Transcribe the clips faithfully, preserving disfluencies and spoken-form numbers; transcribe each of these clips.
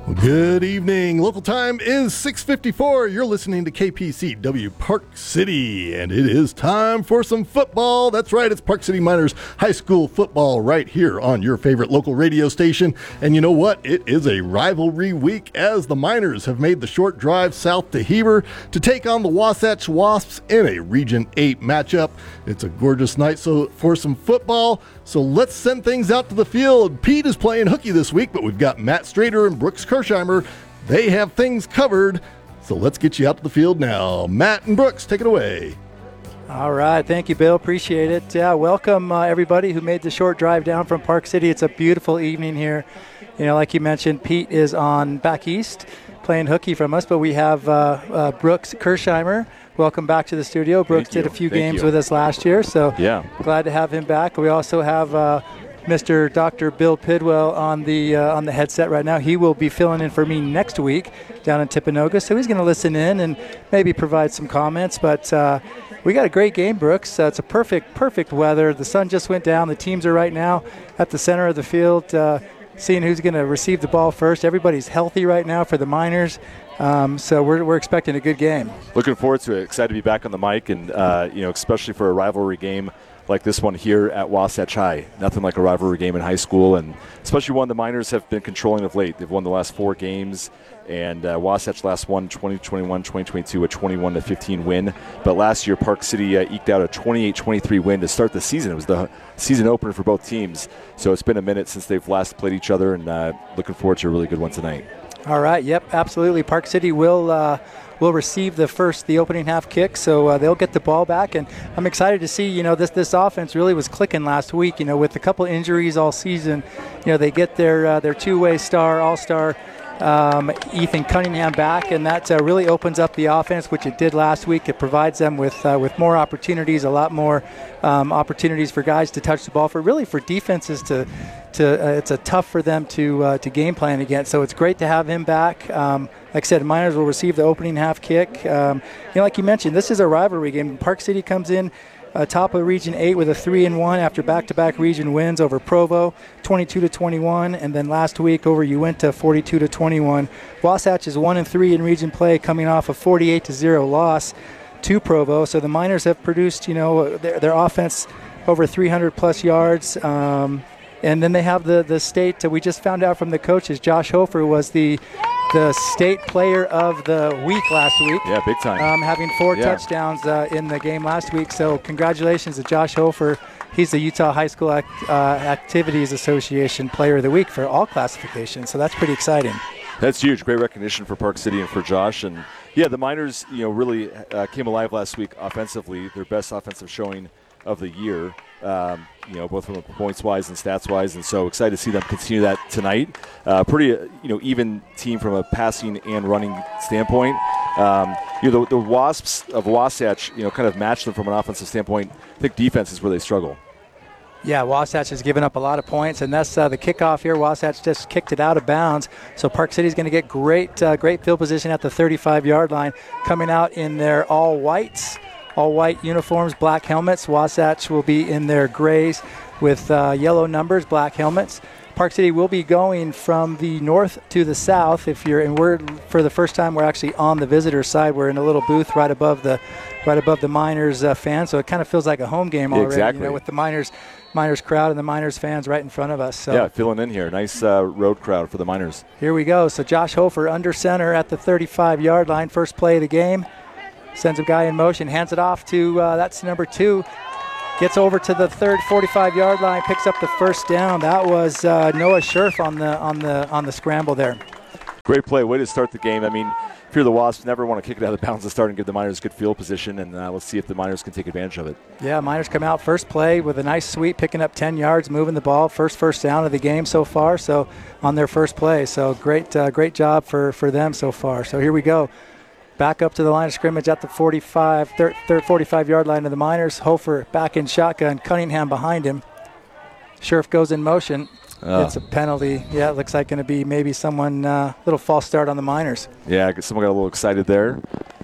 Good evening. Local time is six fifty-four. You're listening to K P C W Park City, and it is time for some football. That's right, it's Park City Miners High School football right here on your favorite local radio station. And you know what? It is a rivalry week as the Miners have made the short drive south to Heber to take on the Wasatch Wasps in a Region eight matchup. It's a gorgeous night so for some football, so let's send things out to the field. Pete is playing hooky this week, but we've got Matt Strader and Brooks Kersheimer. They have things covered, so let's get you out to the field now. Matt and Brooks, take it away. All right, thank you, Bill. Appreciate it. Yeah, welcome uh, everybody who made the short drive down from Park City. It's a beautiful evening here. You know, like you mentioned, Pete is on back east playing hooky from us, but we have uh, uh, Brooks Kersheimer. Welcome back to the studio. Brooks did a few Thank games you. with us last year, so yeah, glad to have him back. We also have uh, Mister Doctor Bill Pidwell on the uh, on the headset right now. He will be filling in for me next week down in Timpanogos, so he's going to listen in and maybe provide some comments. But uh, we got a great game, Brooks. Uh, it's a perfect, perfect weather. The sun just went down. The teams are right now at the center of the field, uh, seeing who's going to receive the ball first. Everybody's healthy right now for the Miners. Um, so we're we're expecting a good game. Looking forward to it. Excited to be back on the mic, and uh, you know, especially for a rivalry game like this one here at Wasatch High. Nothing like a rivalry game in high school, and especially one the Miners have been controlling of late. They've won the last four games, and uh, Wasatch last won twenty twenty-one twenty twenty-two, a twenty-one to fifteen win. But last year, Park City uh, eked out a twenty-eight twenty-three win to start the season. It was the season opener for both teams. So it's been a minute since they've last played each other, and uh, looking forward to a really good one tonight. All right. Yep. Absolutely. Park City will uh, will receive the first, the opening half kick, so uh, they'll get the ball back. And I'm excited to see. You know, this this offense really was clicking last week. You know, with a couple injuries all season, you know, they get their uh, their two-way star, all-star um, Ethan Cunningham back, and that uh, really opens up the offense, which it did last week. It provides them with uh, with more opportunities, a lot more um, opportunities for guys to touch the ball, for really for defenses to. To, uh, it's a tough for them to uh, to game plan against, so it's great to have him back. Um, like I said, Miners will receive the opening half kick. Um, you know, like you mentioned, this is a rivalry game. Park City comes in uh, top of Region eight with a three and one after back-to-back region wins over Provo, twenty-two to twenty-one, and then last week over Uinta, forty-two to twenty-one. Wasatch is one and three in region play, coming off a forty-eight to zero loss to Provo. So the Miners have produced, you know, their, their offense over three hundred plus yards. Um, And then they have the, the state, uh, we just found out from the coaches, Josh Hofer was the the state player of the week last week. Yeah, big time. Um, having four yeah. touchdowns uh, in the game last week. So congratulations to Josh Hofer. He's the Utah High School Act, uh, Activities Association player of the week for all classifications. So that's pretty exciting. That's huge. Great recognition for Park City and for Josh. And, yeah, the Miners, you know, really uh, came alive last week offensively, their best offensive showing of the year. Um, you know, both from points-wise and stats-wise, and so excited to see them continue that tonight. Uh, pretty, uh, you know, even team from a passing and running standpoint. Um, you know, the, the Wasps of Wasatch, you know, kind of match them from an offensive standpoint. I think defense is where they struggle. Yeah, Wasatch has given up a lot of points, and that's uh, the kickoff here. Wasatch just kicked it out of bounds, so Park City's going to get great, uh, great field position at the thirty-five-yard line, coming out in their all-whites. All white uniforms, black helmets. Wasatch will be in their grays with uh, yellow numbers, black helmets. Park City will be going from the north to the south. If you're, and we're for the first time, we're actually on the visitor side. We're in a little booth right above the, right above the Miners uh, fans. So it kind of feels like a home game already. Exactly. You know, with the Miners, Miners crowd and the Miners fans right in front of us. So yeah, filling in here. Nice uh, road crowd for the Miners. Here we go. So Josh Hofer under center at the thirty-five-yard line. First play of the game. Sends a guy in motion, hands it off to, uh, that's number two. Gets over to the third forty-five-yard line, picks up the first down. That was uh, Noah Scherf on the on the on the scramble there. Great play, way to start the game. I mean, if you're the Wasps, never want to kick it out of bounds to start and give the Miners good field position, and uh, let's see if the Miners can take advantage of it. Yeah, Miners come out first play with a nice sweep, picking up ten yards, moving the ball. First first down of the game so far. So on their first play, so great uh, great job for for them so far. So here we go. Back up to the line of scrimmage at the forty-five, third, third forty-five-yard line of the Miners. Hofer back in shotgun, Cunningham behind him. Scherf goes in motion. Oh. It's a penalty. Yeah, it looks like going to be maybe someone, a uh, little false start on the Miners. Yeah, someone got a little excited there.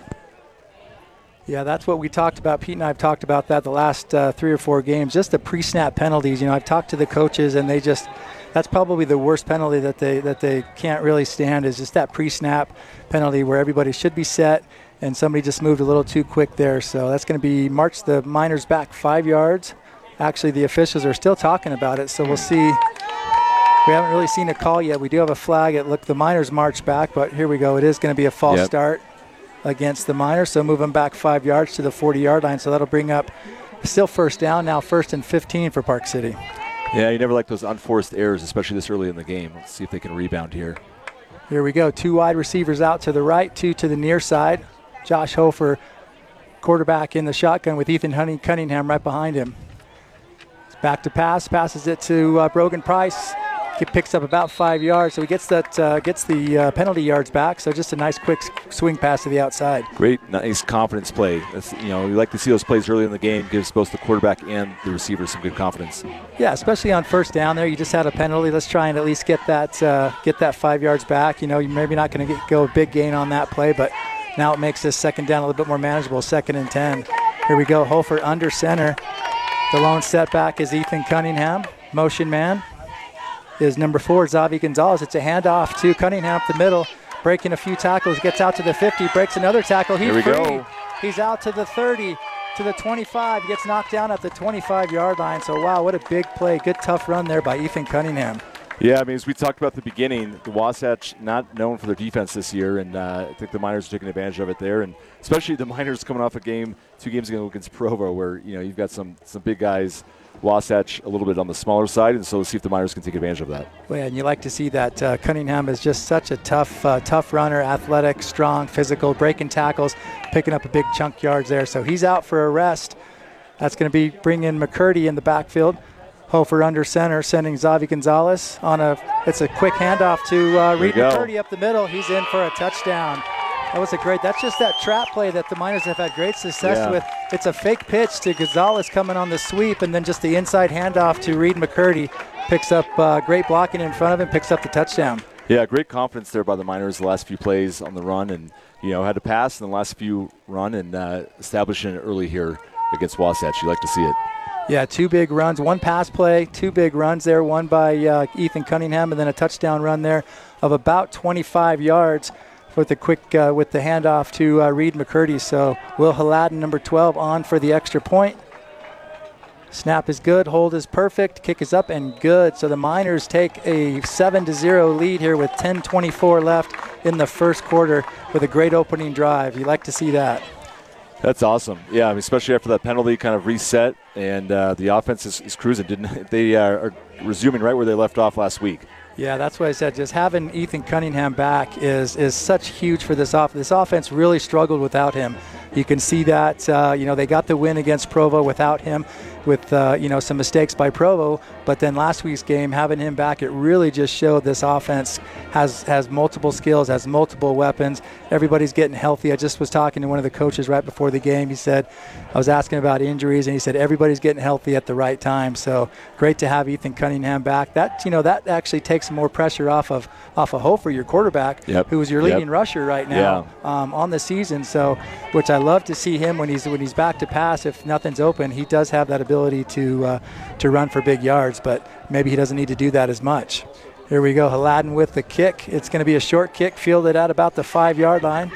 Yeah, that's what we talked about. Pete and I have talked about that the last uh, three or four games, just the pre-snap penalties. You know, I've talked to the coaches, and they just that's probably the worst penalty that they that they can't really stand, is just that pre-snap penalty where everybody should be set and somebody just moved a little too quick there. So that's going to be march the Miners back five yards. Actually, the officials are still talking about it, so we'll see. We haven't really seen a call yet. We do have a flag. It look the Miners march back, but here we go. It is going to be a false yep. start against the Miners, so move them back five yards to the forty-yard line. So that'll bring up still first down, now first and fifteen for Park City. Yeah, you never like those unforced errors, especially this early in the game. Let's see if they can rebound here. Here we go. Two wide receivers out to the right, two to the near side. Josh Hofer, quarterback in the shotgun with Ethan Cunningham right behind him. Back to pass, passes it to uh, Brogan Price. He picks up about five yards, so he gets that uh, gets the uh, penalty yards back. So just a nice quick swing pass to the outside. Great, nice confidence play. That's, you know, we like to see those plays early in the game. Gives both the quarterback and the receiver some good confidence. Yeah, especially on first down there. You just had a penalty. Let's try and at least get that uh, get that five yards back. You know, you're maybe not going to go a big gain on that play, but now it makes this second down a little bit more manageable. Second and ten. Here we go. Hofer under center. The lone setback is Ethan Cunningham. Motion man is number four, Xavi Gonzalez. It's a handoff to Cunningham up the middle, breaking a few tackles, gets out to the fifty, breaks another tackle. He's Here we free. go. He's out to the thirty, to the twenty-five, gets knocked down at the twenty-five-yard line. So, wow, what a big play. Good, tough run there by Ethan Cunningham. Yeah, I mean, as we talked about at the beginning, the Wasatch not known for their defense this year, and uh, I think the Miners are taking advantage of it there, and especially the Miners coming off a game, two games ago against Provo, where, you know, you've got some some big guys. Wasatch a little bit on the smaller side, and so let's see if the Miners can take advantage of that. Well, yeah, and you like to see that. Uh, Cunningham is just such a tough, uh, tough runner, athletic, strong, physical, breaking tackles, picking up a big chunk yards there. So he's out for a rest. That's going to be bring in McCurdy in the backfield. Hofer under center, sending Xavi Gonzalez on a. It's a quick handoff to uh, Reed McCurdy up the middle. He's in for a touchdown. That was a great, that's just that trap play that the Miners have had great success yeah. with. It's a fake pitch to Gonzalez coming on the sweep, and then just the inside handoff to Reed McCurdy. Picks up uh, great blocking in front of him, picks up the touchdown. Yeah, great confidence there by the Miners the last few plays on the run, and, you know, had to pass in the last few run and uh, establishing it early here against Wasatch. You like to see it. Yeah, two big runs, one pass play, two big runs there, one by uh, Ethan Cunningham, and then a touchdown run there of about twenty-five yards. With the quick, uh, with the handoff to uh, Reed McCurdy. So Will Haladin, number twelve, on for the extra point. Snap is good, hold is perfect, kick is up and good. So the Miners take a seven to zero lead here with ten twenty-four left in the first quarter with a great opening drive. You like to see that. That's awesome. Yeah, I mean, especially after that penalty kind of reset and uh, the offense is, is cruising. Didn't they uh, are resuming right where they left off last week. Yeah, that's what I said. Just having Ethan Cunningham back is is such huge for this offense. This offense really struggled without him. You can see that. Uh, you know, they got the win against Provo without him, with uh, you know some mistakes by Provo. But then last week's game, having him back, it really just showed this offense has has multiple skills, has multiple weapons. Everybody's getting healthy. I just was talking to one of the coaches right before the game. He said, I was asking about injuries, and he said everybody's getting healthy at the right time. So great to have Ethan Cunningham back. That you know that actually takes some more pressure off of off of Hofer, your quarterback, yep. who is your leading yep. rusher right now yeah. um, on the season. So, which I love to see him when he's when he's back to pass. If nothing's open, he does have that ability to uh, to run for big yards, but maybe he doesn't need to do that as much. Here we go, Haladin with the kick. It's going to be a short kick, fielded at about the five-yard line.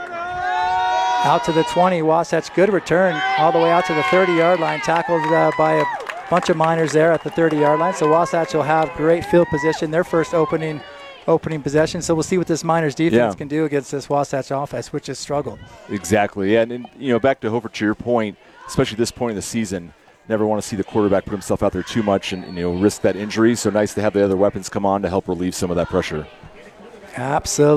Out to the twenty, Wasatch, good return, all the way out to the thirty-yard line, tackled uh, by a bunch of Miners there at the thirty-yard line. So Wasatch will have great field position, their first opening opening possession. So we'll see what this Miners defense yeah. can do against this Wasatch offense, which has struggled. Exactly, yeah, and, and you know, back to Hofer, to your point, especially this point in the season, never want to see the quarterback put himself out there too much and, and you know risk that injury. So nice to have the other weapons come on to help relieve some of that pressure. Absolutely.